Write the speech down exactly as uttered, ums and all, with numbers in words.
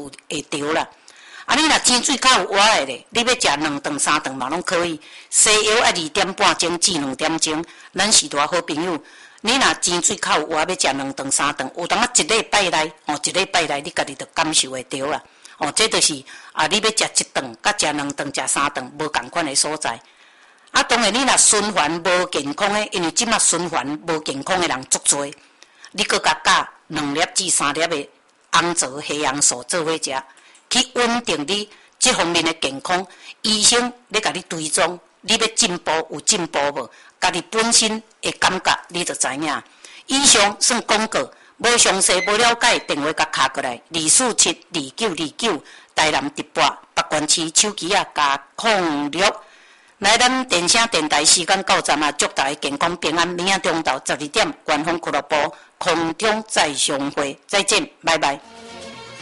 有会着啦。啊，你若钱水较有活的咧，你要食两顿三顿嘛拢可以。西药爱二点半钟至两点钟，咱是大好朋友。你若钱水较有活，要食两顿三顿，有当啊一礼拜内，哦，一礼拜内你家己就感受会着啦。哦，这就是啊，你要食一顿，甲食两顿、食三顿无共款的所在。啊，当然你若循环无健康的，因为即马循环无健康的人足多，你搁甲加两粒至三粒的红枣黑红素做伙食，去稳定你这方面的健康。医生咧甲你追踪，你要进步有进步无？家己本身的感觉你就知影。以上算广告，无详细无了解，电话甲敲过来，二四七二九二九，台南直播北关市手机啊加空六。来，咱电声电台时间到站啊，祝大家健康平安。明仔中昼十二点，官方俱乐部空中再相会，再见，拜拜。